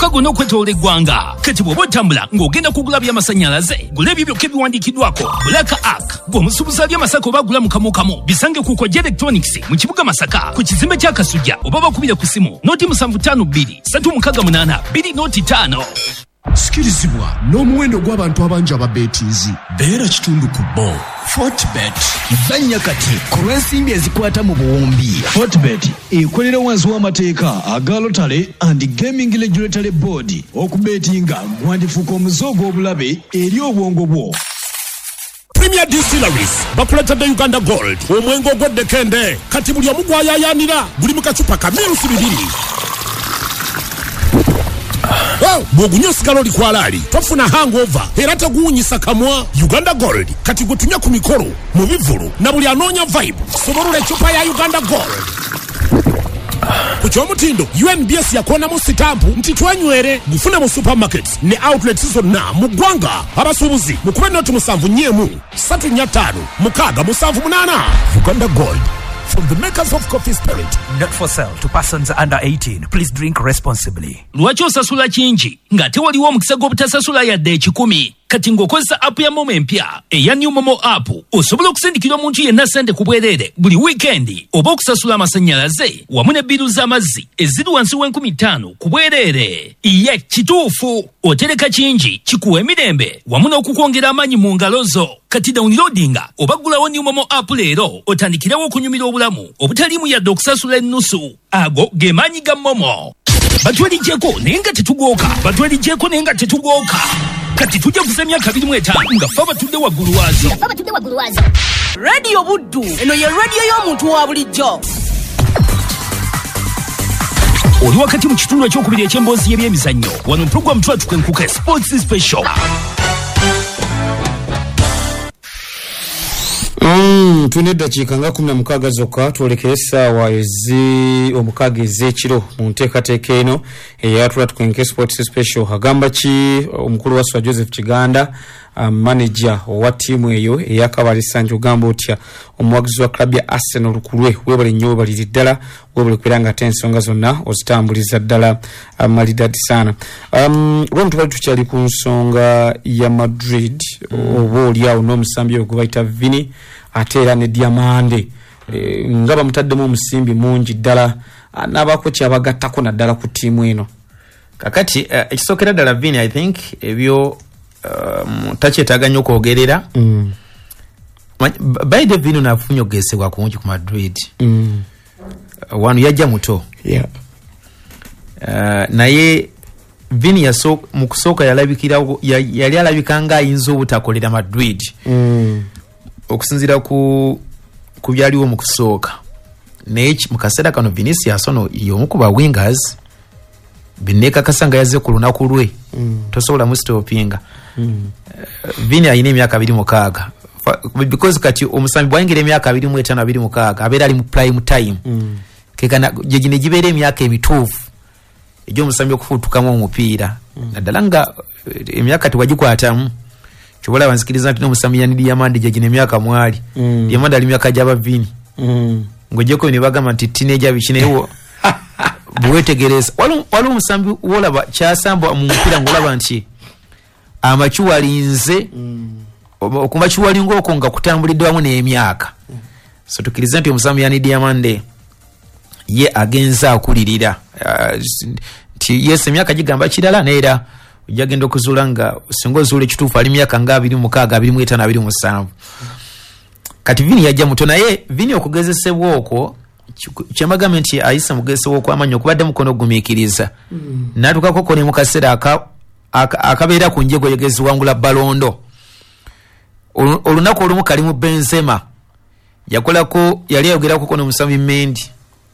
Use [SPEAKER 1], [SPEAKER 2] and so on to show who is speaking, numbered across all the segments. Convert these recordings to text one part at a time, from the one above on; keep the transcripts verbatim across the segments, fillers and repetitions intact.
[SPEAKER 1] kagona okwetoola eggwanga. Kati bw'oba otambula ng'ogenda kugula by'amasannyalaze, gula ebyo byokka ebiwandiikiddwako Black Ark ng'omusuubuzi ali Masaka oba agula mu kamu bisange ku Kojja Electronics mu kibuga Masaka ku kizimbe kya Kasujja oba bakubire ku simu noti musanvu ttaano bbiri ssatu mukaaga munaana bbiri noti ttaano.
[SPEAKER 2] Sikirizibwa n'omuwendo gw'abantu abangi ababeetiizi. Beera kitundu ku bo. Fortbet
[SPEAKER 3] zanya kati ku lw'ensimbi ezikwata mu buwumbi.
[SPEAKER 2] Fortbet ekolera wansi w'amateeka aga Lottery and Gaming Regulatory Board. Okubeetinga gwandifuuka omuze ogw'obulabe eri obwongo bwo.
[SPEAKER 4] Premier Distilleries bakuletedde Uganda Gold omwengo ogw'eddekende kati buli omu gwayayaanira guli mu kacupa ka mirusi bibiri. Oh, bwogunya osigala oli kwalaali tofuna hangover era teguwunyisa kamwa. Uganda Gold kati gutunya ku mikolo mu bivulu na buli anoonya vibe soborula ecupa ya Uganda Gold. Ku kyomutindo U N B S yakonamu sitampu nti twenywere gufuna mu supermarkets ne outlets zonna mu ggwanga. Abasuubuzi mukube noti musanvu nnyemu ssatu nnya ttaano mukaaga musanvu munaana. Uganda Gold from the makers of Coffee Spirit.
[SPEAKER 5] Not for sale to persons under eighteen. Please drink responsibly.
[SPEAKER 1] Lwaki osasula kingi ng'ate waliwo omukisa gw'obutasasula yadde ekikumi? Kati ng'okozesa app ya Momo empya eya New Momo app osobola okusindikira omuntu yenna ssente ku bwereere buli wiikendi oba okusasula amasannyalaze wamu ne bbiru z'amazzi eziri wansi w'enkumi ttaano ku bwereere. Ye kituufu otereka kingi kikuwa emirembe wamu n'okukwongera amaanyi mu ngalo zo. Kati downloadinga oba ggulawo New Momo app leero otandikirawo okunyumira obulamu obutaliimu yadde okusasula ennusu. Ago ge maanyi ga Momo. Batwaligyeko naye nga tetugooka batwaligyeko naye nga tetugooka kati tujja kuza emyaka abiri mu etaano nga ffe abatudde waggulu waazo.
[SPEAKER 6] Radio Buddu eno ye radio y'omuntu wa bulijjo.
[SPEAKER 1] Oli wakati mu kitundu ekyokubiri eky'emboozi y'ebyemizannyo wano mpulogulamu twatukenkuka Sports Special.
[SPEAKER 7] Mm, tune dakiika nga kumi na mukaaga zokka twolekere essaawa ezi omukaaga ez'ekiro mu nteekateeka eno eyatula tukenke Sports Special. Agamba ki omukulu wa Swa Joseph Kiganda, um, manager owa ttiimu eyo eyakabali Sanjo gamba otya omuwagizi wa klabu ya Arsenal lukulwe webale nnyo webaliri ddala webale kubeera nga ate ensonga zonna ozitambuliza ddala um, malidadi sana. Um, lwano tubali tukyali ku nsonga ya Madrid mm. oba oliawo n'omusambi oyo gwe bayita Vini ate era ne Diamande e, nga bamutaddemu omusimbi mungi ddala n'abaako kyabagattako naddala ku ttiimu eno.
[SPEAKER 8] Kakati ekisookera uh, ddala Vini I think ebyo um, takyetaaga nnyo okwogerera mm. Baide Vini nafunye okugesebwa kungi ku Madrid mm. uh, wano yajja muto
[SPEAKER 7] yeah.
[SPEAKER 8] uh, naye Vini yaso mu kusooka yalabikira yali alabika nga ayinza obutakolera Madrid mm. okusinzira ku ku byaliwo mu kusooka. Naye mu kaseera kano Vinicius ono y'omu ku ba wingers bineka kasanga yazze ku lunaku lwe mm. tosobola mu stopinga mm. uh, Vini ayina emyaka abiri mu kaaga because kati omusambi bwayingira emyaka abiri mu etaano abiri mu kaaga abeera ali mu prime time mm. kekana jegine gibeera emyaka emituufu ejjo omusambi okufuutukamu omupiira mm. naddala nga emyaka tewagikwatamu chobola bansikiriza nti n'omusambi yani Diamande jegine emyaka mwali mm. Diamande ali myaka gy'aba Vini mm. ngojeko ne bagamba nti teenager bikinewo buwetegereza wali omusambi wolaba kyasamba mu mpira ngolaba nti amachu alinze mm. okumachu walingo oko nga kutambulidde wamu n'emyaka mm. so tukiriza nti omusambi yani Diamande ye agenza akulirira nti uh, yes emyaka gigamba kirala neera ojagenda okuzula nga singa ozuula ekituufu ali myaka nga abiri mu mukaaga abiri mu etaano abiri mu musanvu kati Vini yajja muto naye Vini okugezesebwa okwo kyamagamba nti ayisa mugezesebwa okw'amaanyi okubadde mukono ogumiikiriza mm. n'atukako kone mu kaseera akabeera ku njego yegezi wangula balondo olunaku olumu kalimu Benzema yakolako yali ayogerako kono musambi Mendi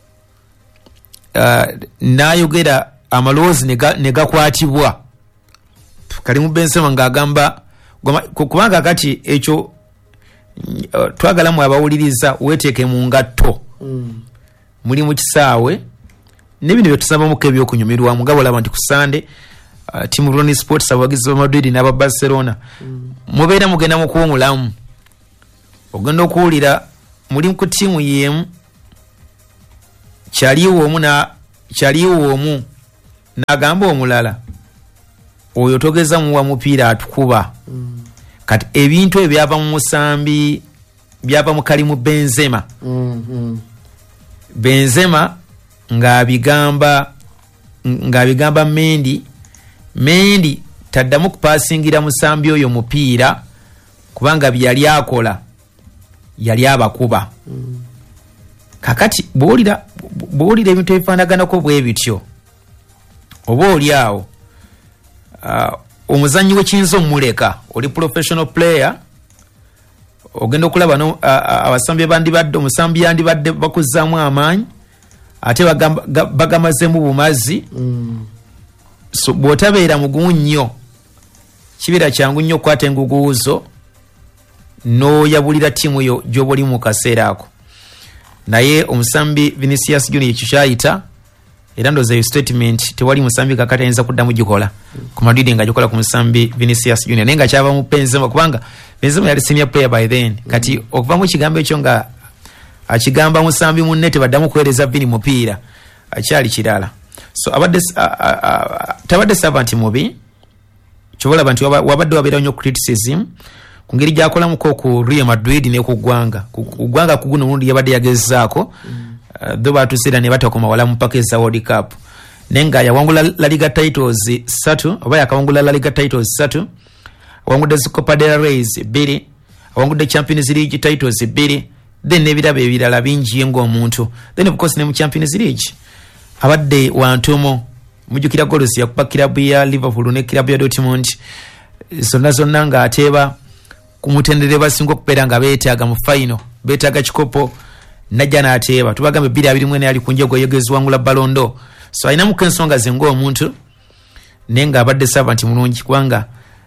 [SPEAKER 8] uh, n'ayogera amalowoozi ne gakwatibwa kalimu Benzema ng'agamba kubanga kati ekyo uh, twagalamu abawuliriza weteeke mu ngatto mm. muli mu kisaawe n'ebintu bye tusabamuko ebyokunyumirwamu nga bolaba nti ku Sande uh, timu Ronnie Sports abawagizi ba Madrid n'aba Barcelona mm. mubeera mugenda mu kuba omulamu ogenda okuwulira muli ku timu yemu kyaliwo omu na kyaliwo omu n'agamba omulala oyo togeza muwa mupiira atukuba mm. kati ebintu ebyava mu musambi byava mu Kalimu Benzema
[SPEAKER 7] mm, mm.
[SPEAKER 8] Benzema ng'abigamba ng'abigamba Mendy Mendy taddamu kupasingira musambi oyo mupiira kubanga byali akola yali abakuba mm. kakati bwolira bwolira ebintu ebifaanaganako bwe bityo oba oli awo uh, omuzannyi w'ekiyinza omuleka oli professional player ogenda okulaba no abasambi uh, bandibadde omusambi yandibadde bakuzzaamu amaanyi ate bagamazeemu bumazi mm. so bw'otabeera mugumu nnyo kibeera kyangu nnyo okukwata enguguuzo n'oyabulira ttiimu yo gy'oba oli mu kaseera ako naye omusambi Vinicius Junior kikyayita era ndoza yo statement tewali musambi kakati ayinza kuddamu gikola ku Madrid nga gikola ku musambi Vinicius Junior nenga kyava mu Benzema kubanga Benzema yali senior player by then kati okuva mu kigambo ekyo nga akigamba musambi munne tebaddamu kuweereza Vini mupiira akyali kirala so abadde tabadde servant mubi kyobola bantu wabadde wabeera nnyo criticism ku ngeri gyakolamuko ku Real Madrid ne ku ggwanga ku ggwanga ku guno mulundi yabadde yagezaako uh, dho batuseera ne batakoma wala mpaka eza World Cup nenga yawangula La Liga titles satu oba yakawangula La Liga titles satu awangudde Copa del Rey bbiri awangudde Champions League titles bbiri then nebiraba ebirala bingi ng'omuntu then of course ne mu Champions League abadde wantumo mujukira goals yakuba kilabu ya Liverpool ne kilabu ya Dortmund zonna zonna nga ateba kumutendere basinga okubeera nga beetaaga mu final beetaaga kikopo najja n'ateeba tubagambe bbiri abiri mwene ali ku njego yegezwangula Ballon d'Or so ayinamuko ensonga ze ng'omuntu naye nga abadde servant mulungi kubanga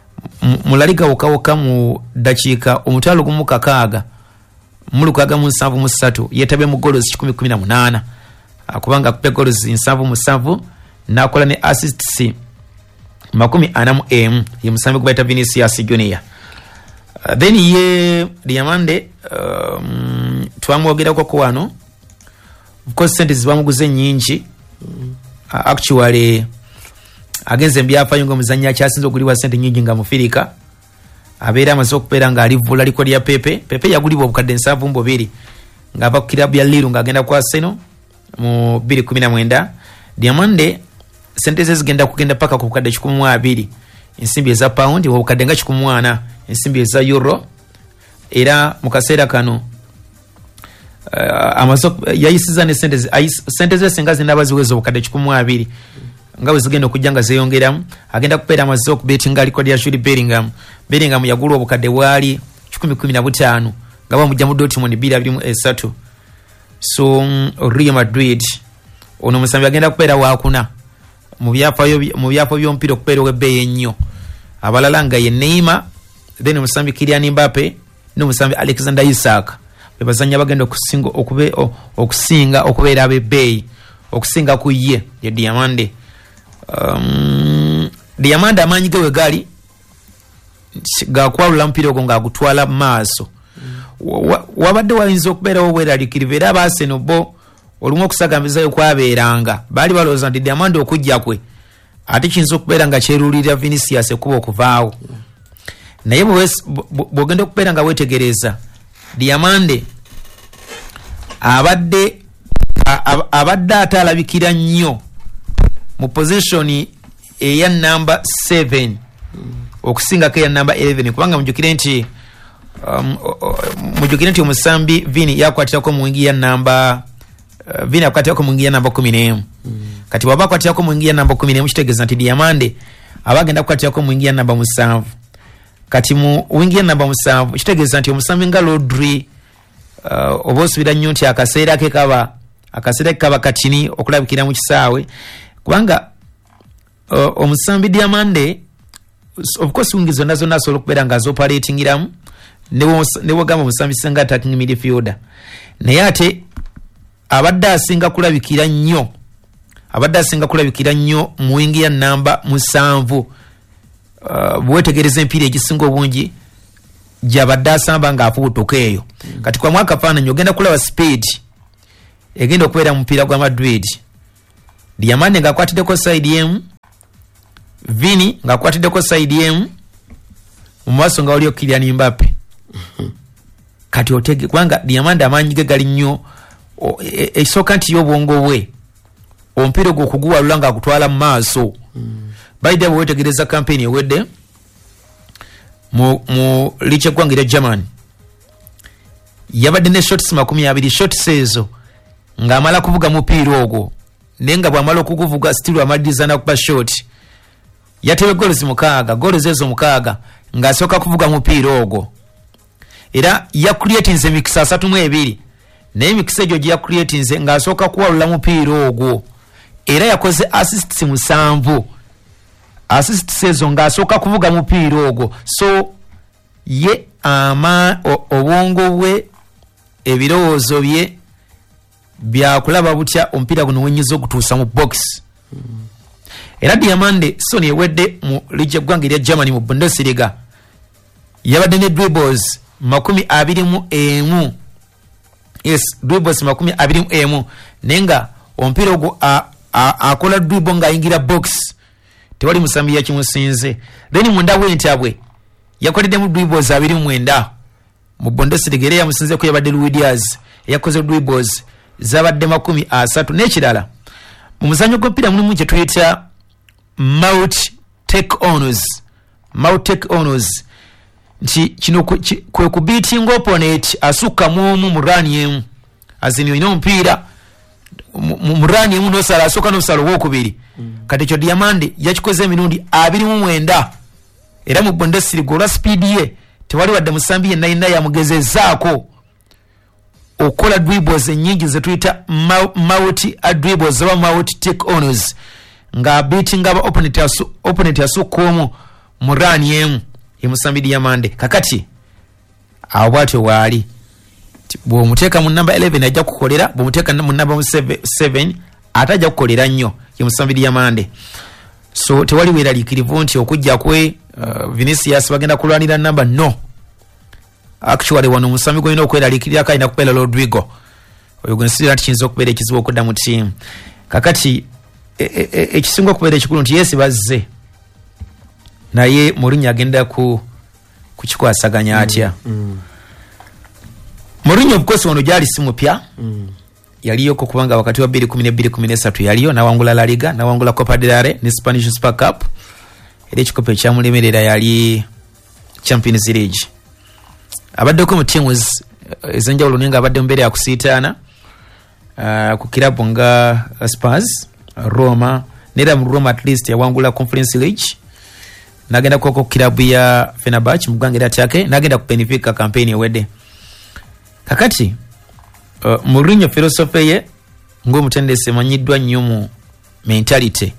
[SPEAKER 8] mu La Liga wokawoka mu dakiika omutwalo gumu kakaaga mu lukaaga mu nsanvu mu ssatu yeetabye mu goals kikumi kumi na munaana kubanga akupe goals nsanvu mu ssanvu n'akola ne assists makumi ana mu emu ye musambi gwe bayita Vinicius Junior. Uh, then ye Diamande um, twamwogerako ko wano of course sente zibamuguze nyingi uh, actually agenze mbyafayo ngo muzanya kyasinze okuliwa sente nyingi nga mufirika abeera amaze okubeera nga alivula liko lya Pepe Pepe yagulibwa obukadde nsanvu mbobiri ng'ava ku kilabu ya Lille ng'agenda ku Arsenal mu bbiri kumi na mwenda. Diamande sente ze zigenda kugenda paka ku bukadde kikumi mu abiri ensimbi eza pound obukadde nga kikumi mu ana ensimbi eza euro era mu kaseera kano uh, amazo yayisiza ne sente sente ze singa zinaba ziwezo obukadde kikumi mu abiri nga bwe zigenda okujja nga zeeyongeramu agenda kupeera amazo okubetinga record ya Jude Bellingham Bellingham yagulwa obukadde bwali kikumi kumi na butaano nga bamujja mu Dortmund bbiri abiri mu esatu so um, Real Madrid ono musambi agenda kupeera wakuna mu byafayo mu byafo by'omupiira okupeera webbeeyi ennyo abalala nga ye Neymar then musambi Kylian Mbappe no musambi Alexander Isak bebazanya bagenda okusinga okube okusinga okubeera abebbeeyi okusinga ku ye ye Diamande. Um, Diamande amaanyi ge we gali gakwalula mupiira ogwo ng'agutwala mu maaso wabadde wayinza okubeerawo obweraliikirivu era abaaseno bo olumu okusagambizayo kwabeeranga baali balowooza nti Diamande okujja kwe ate kiyinza okubeera nga kyerulirira Vinicius ekuba okuvaawo naye bw'ogenda okubeera nga weetegereza Diamande abadde abadde ate alabikira nnyo mu position eya number seven okusingako eya number eleven kubanga mujukire nti um, mujukire nti omusambi Vini yakwatirako mu wingi ya number uh, Vini yakwatirako mu wingi ya number kumi n'emu mm. kati waba akwatirako mu wingi ya number kumi n'emu kitegeeza nti Diamande abagenda kukwatirako mu wingi ya number musanvu kati mu wingi ya number musanvu kitegeeza nti omusambi nga Rodri uh, oba osubira nnyo nti akaseera ke kaba akaseera ke kaba katini okulabikira mu kisaawe kubanga uh, omusambi Diamande of course wingi zonna zonna asobola okubeera nga azoperatingiramu ne wogamba omusambi singa attacking midfielder naye ate abadde asinga kulabikira nnyo abadde asinga kulabikira nnyo mu wingi ya namba musanvu uh, bwetegereza empiira egisinga obungi gyabadde asamba ng'afubutuka eyo mm. kati kwa mwaka faananyi ogenda kulaba speed egenda okubeera mu mupiira gwa Madrid Diamande ng'akwatiddeko side emu, Vini ng'akwatiddeko side emu, mu maaso nga waliyo Kylian Mbappe. Kati otege kubanga Diamande amaanyi ge gali nnyo, ekisooka nti y'obwongo bwe omupiira gwo okuguwalula ng'agutwala mu maaso. Baide bwe wetegereza campaign ewedde mu mu licha eggwanga erya Germany, yabadde ne shots makumi abiri, shots ezo ng'amala kuvuga mupiira ogwo, naye nga bw'amala okuguvuga still amaliriza na kuba shot. Yatewe goals mukaaga, goals ezo mukaaga ng'asooka kuvuga mupiira ogwo. Era ya creatinze emikisa asatu mu ebiri, naye emikisa egyo gye ya creatinze ng'asooka kuwalula mupiira ogwo. Era yakoze assists musanvu, assists ezo ng'asooka kuvuga mupiira ogwo. So ye ama obwongo bwe, ebirowoozo bye byakulaba butya omupiira guno wenyiza okutuusa mu box. Era Diamande Soni ewedde mu liga eggwanga erya Germany mu Bundesliga yabadde ne dribbles makumi abiri mu emu. Yes, dribbles makumi abiri mu emu, naye nga omupiira ogwo akola dribble ng'ayingira box tewali musambi yakimusinze. Then munda w'entabwe yakoledde mu dribbles abiri mu mwenda mu Bundesliga, era yamusinze ko yabadde Luis Diaz yakoze dribbles zabadde makumi asatu. N'ekirala mu muzanyo gw'omupiira mulimu kye tuyita mouth take honors. Mouth take honors nti kino kwe kubeating opponent asukka mu omu mu run emu, azini ino omupiira mu run emu n'osala asukka n'osala ow'okubiri. Kati ekyo Diamande yakikoze emirundi abiri mu mwenda, era mu Bundesliga olwa speed ye tewali wadde musambi yenna yenna yamugezezaako okola dribbles ennyingi ze tuyita mouth dribbles oba mouth take honors, nga beating aba opponent asu opponent asukka omu mu run emu ye musambi Diamande. Kakati awo bwatyo waali bw'omuteeka mu namba eleven ajja kukolera, bw'omuteeka mu namba seven ate ajja kukolera nnyo ye musambi Diamande. So tewali weeraliikirivu nti okujja kwe uh, Vinicius bagenda kulwanira namba no. Actually wano musambi gwalina okweraliikirira kalina kubeera Rodrigo. Oyo gwe nsiira nti kiyinza okubeera ekizibu okudda mu ttiimu. Kakati ekisinga e, e, okubeera ekikulu nti Yesu bazze naye Mourinho agenda ku kukikwasaganya atya. mm, mm. Mourinho obukosi wano gyali si mupya, mm. yaliyo ko kubanga wakati wa bbiri kumi n'ebbiri kumi n'esatu yaliyo nawangula La Liga, nawangula Copa del Rey ne Spanish Super Cup, era ekikopo ekyamulemerera yali Champions League. Abaddeko mu teams ez'enjawulo naye nga abadde mu mbeera ya kusiitaana uh, ku kirabu nga Spurs, Roma, nera mu Roma at least yawangula Conference League, nagenda koko kirabu ya Fenerbahce mu ggwanga erya Turkey, nagenda ku Benfica campaign ewedde. Kakati uh, Mourinho philosophy ye ng'omutendesi emanyiddwa nnyo mu mentality,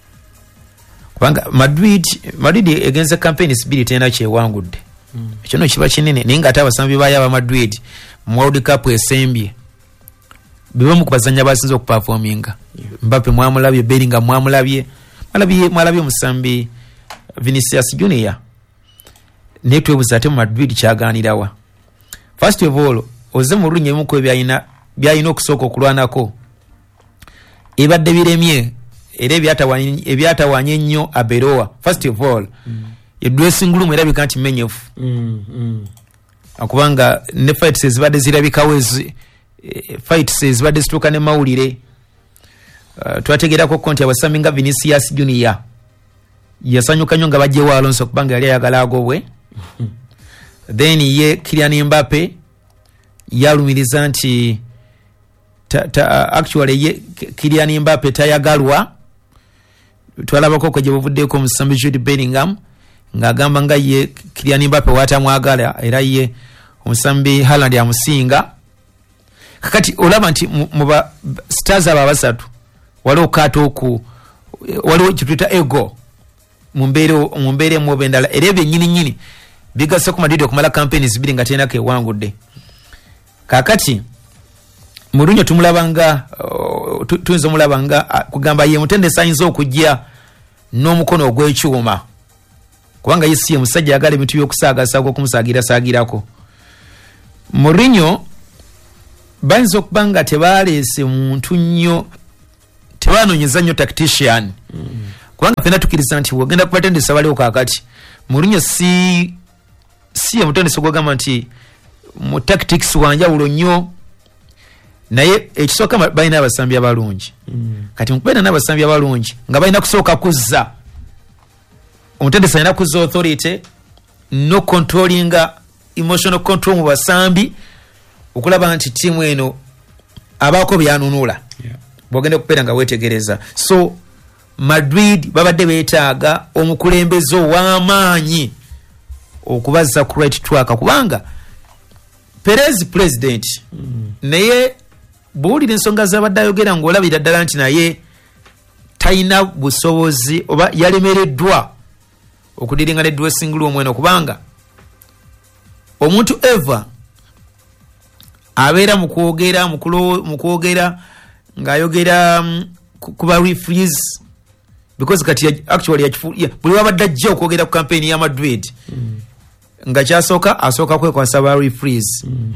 [SPEAKER 8] kubanga Madrid Madrid egenze campaign sibiri tena kyewangudde. Mm. Ekyo no kiba kinene, naye ng'ate abasambi baayo aba Madrid mu World Cup esembye bibamu ku bazannya basinze okuperforminga. Yeah. Mbappe mwamulabye, Bellingham mwamulabye, mwalabye mwalabye musambi Vinicius Junior. Ne twebuza ate mu Madrid kyaganirawa. First of all, oze Mourinho mu ko byayina byayina okusooka okulwanako ebadde biremye era ebyatawanye ebyatawanye nnyo Aberoa. First of all, mm. ye dressing room erabika nti menyefu. mm, mm. Akubanga ne fights ezibadde zirabikawo ezi fights ezibadde zituuka ne mawulire. Uh, twategerako konti abasambi nga Vinicius Junior yasanyuka nnyo nga bajjewo Alonso kubanga yali ayagala agobwe. Then ye Kylian Mbappe yalumiriza nti ta, ta, actually ye Kylian Mbappe tayagalwa. Twalabako ko gye buvuddeko omusambi Jude Bellingham ng'agamba nga ye Kylian Mbappe watamwagala era ye omusambi Haaland amusinga. Kakati olaba nti mu ba stars aba basatu waliwo kaato oku waliwo kituyita ego mu mbeere mu bendala era ebyo nnyini nnyini bigasa ku Madrid okumala campaigns zibiri nga tena kewangudde. Kakati Mourinho tumulabanga uh, tuyinza omulabanga uh, kugamba ye mutendesi ayinza okujja n'omukono ogw'ekyuma kubanga ye si ye musajja ayagala ebintu by'okusaagasaako okumusaagira saagirako. Mourinho bayinza okuba nga tebaleese muntu nnyo tebanonyeza nnyo tactician mm. kubanga fena tukiriza nti wogenda kubatendesa baliwo kakati Mourinho si si omutendesa gwagamba nti mu tactics wanjawulo nnyo naye ekisooka balina abasambi abalungi mm. kati mukubeera n'abasambi abalungi nga balina kusooka kuzza omutendesa alina kuzza authority no controlling emotional control mu basambi okulaba nti tiimu eno abaako byanunula yeah. bwogenda kubeera nga weetegereza so Madrid babadde beetaaga omukulembeze ow'amaanyi okubazza ku right track kubanga Perez president mm. naye buulira ensonga z'abadde ayogera ng'olabira ddala nti naye talina busobozi oba yalemereddwa okudiringa ne dressing room eno kubanga omuntu eva abeera mu kwogera mu kwogera ng'ayogera um, ku ba referees because kati actually yeah, buli wabadde ajja okwogera ku campaign ya Madrid mm. nga kyasooka asooka kwekwasa ba referees mm.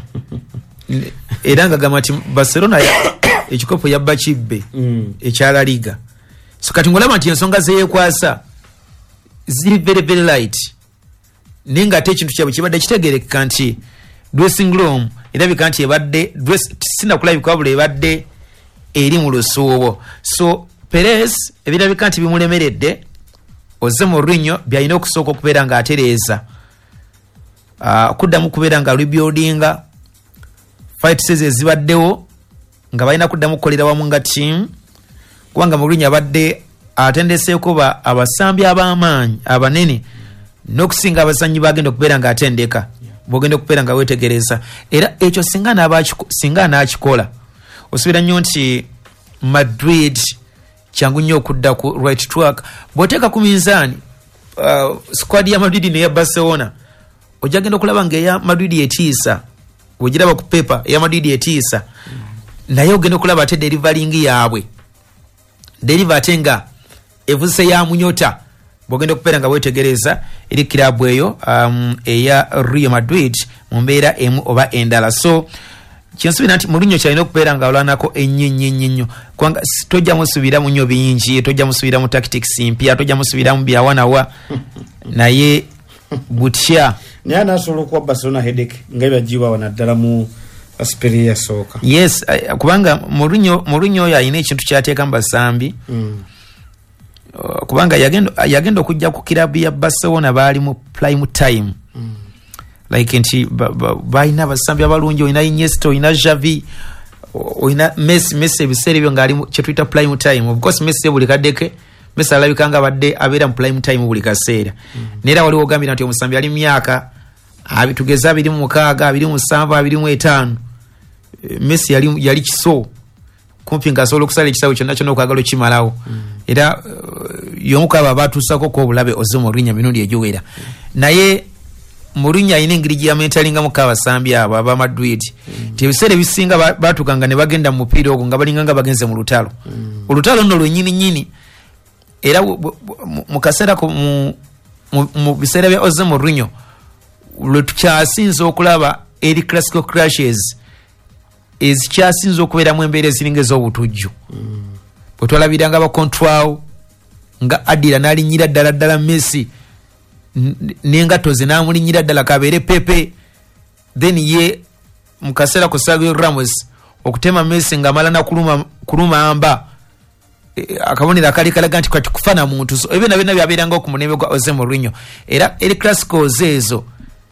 [SPEAKER 8] era nga gamba nti Barcelona ekikopo yabba kibbe mm. ekya La Liga so kati ngolaba nti ensonga zeyekwasa ziri very very light ninga ate ekintu kyabwe kibadde kitegerekeka nti dressing room erabika nti ebadde sina kulabika wabula ebadde eri mu lusuubo so Perez ebirabika nti bimulemeredde Jose Mourinho byalina okusooka okubeera nga atereeza uh, kuddamu kubeera nga rebuildinga fights ezibaddewo nga balina kuddamu kukolera wamu nga team kubanga Mourinho abadde atendeseeko ba abasambi ab'amaanyi abanene n'okusinga abazannyi bagenda okubeera nga atendeka bwogenda okubeera nga weetegereza era ekyo singa n'akikola osubira nnyo nti Madrid kyangu nnyo okudda ku right track bw'oteeka ku minzaani uh, squad ya Madrid neya Barcelona ojja genda okulaba ng'eya Madrid etiisa bw'ogiraba ku pepa eya Madrid etiisa mm. naye ogenda okulaba ate delivering yaabwe deliver ate nga evuse ya munyota bw'ogenda okubeera nga weetegereza eri kirabu eyo um, eya Real Madrid mu mbeera emu oba endala so kyensuubira nti Mourinho kyalina okubeera nga olwanako ennyo ennyo ennyo nnyo kubanga tojja musubiramu nnyo bingi tojja musubiramu tactics mpya tojja musubiramu byawanawa naye butya
[SPEAKER 7] naye anasobola okuwa Barcelona headache nga byagiwa naddala mu aspiri ya sooka
[SPEAKER 8] yes uh, kubanga Mourinho Mourinho oyo alina ekintu kyateeka mu basambi mm. uh, kubanga yagenda yagenda okujja ku kirabu ya Barcelona baali mu prime time mm. like nti balina basambi abalungi olina Iniesta olina Xavi olina Messi Messi ebiseera ebyo ng'ali kye tuyita prime time of course Messi buli kaddeke Messi alabika nga badde abeera mu prime time buli kaseera mm. neera waliwo ogambira nti omusambi ali myaka abitugeza abiri mu mukaaga abiri mu musanvu abiri mu etaano Messi yali yali kiso kumpi nga asobola okusala ekisawo kyonna kyonna okwagala okimalawo mm. era uh, y'omukaba abatuusako ko obulabe Jose Mourinho emirundi egiwera mm. naye Mourinho alina engeri gye yamentalinga mu kabasambi abo aba Madrid mm. tebiseera ebisinga batukanga ne bagenda mu mupiira ogwo nga balinga nga bagenze mu lutalo mm. olutalo nno lwennyini nnyini era mu kaseera mu biseera bya Jose Mourinho lwe tukyasinza okulaba eri classical crashes ezikyasinza okubeeramu embeera eziringa ez'obutujju mm. bwe twalabiranga bacontrol nga Adira n'alinyira ddala ddala Messi n'engatto ze n'amulinyira ddala kabeere Pepe then ye mu kaseera ku Sergio Ramos okutema Messi ng'amala na kuluma kuluma amba e, akabonera akali kalaga nti kati kufana muntu so ebyo nabyo byabeeranga ku mulembe gwa Jose Mourinho era eri classicals ezo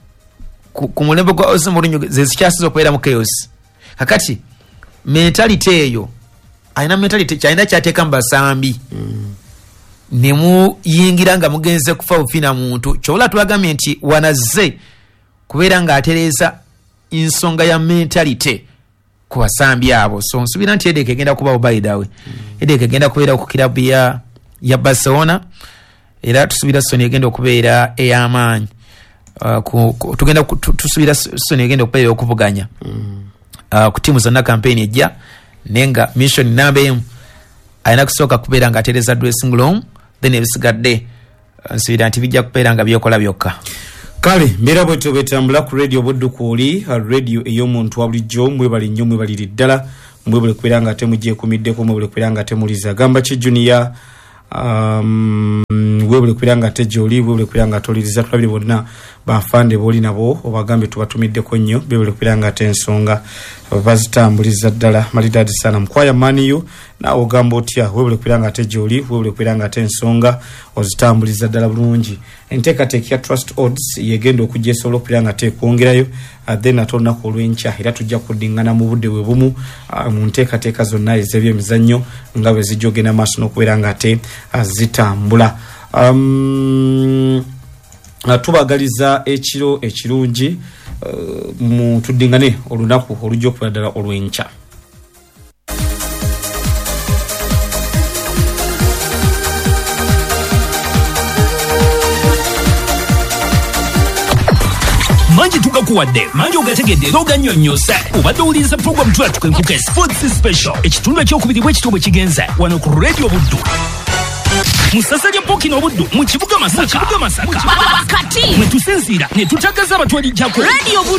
[SPEAKER 8] ku mulembe gwa Jose Mourinho ze zikyasinza okubeera mu chaos kakati mentality eyo ayina mentality kyalina kyateeka mu basambi mm. nemu yingira nga mugenze kufa ufina muntu kyola twagambye nti wanazze kubeera nga atereeza ensonga ya mentality ku basambi abo so nsubira nti headache egenda kubawo by the way mm. headache egenda kubeera ku kirabu ya, ya Barcelona era tusubira Sony egenda okubeera ey'amaanyi uh, tugenda tusubira Sony egenda okubeera okuvuganya mm. uh, ku tiimu zonna campaign ejja nenga mission namba emu ayina kusooka kubeera nga atereeza dressing room then ebisigadde nsubira nti bijja kubeera nga byokola byokka
[SPEAKER 7] kale mbeera bwetyo betambula ku radio Buddukuuli radio ey'omuntu wa bulijjo mwebali nnyo mwebalire ddala mwebule kubera ate mujje kumiddeko mwebule kubera ate muliza gamba ki junior um webule kubera ate joli webule kubera ate oliriza tulabire bonna bafande boli nabo obagambe tubatumiddeko nnyo bebule kubera ate ensonga bazitambuliza ddala malidadi sana mkwaya maniyo na ogamba otya webule kubera ate joli webule kubera ate ensonga ozitambuliza ddala bulungi enteekateeka ya trust odds yegenda okujja esobola okubera ate kwongerayo then atonna ku olw'enkya era tujja kuddingana mu budde bwe bumu mu nteekateeka zonna ez'ebyemizannyo nga bwe zijja ogenda maaso n'okubeera nga ate zitambula. um, tubagaliza ekiro ekirungi uh, mu tuddingane olunaku olujja okubeera ddala olw'enkya.
[SPEAKER 1] manji tugakuwadde manji ogategedde era ogannyonnyose obadde owuliriza program twatuka enkuka sports special ekitundu ekyokubiri bwekitobwe kigenze wano ku radio buddu musasa lya pokino buddu mu kibuga masaka
[SPEAKER 6] kati
[SPEAKER 1] mwe tusinziira ne tutagaza abatwalijjako
[SPEAKER 6] radio buddu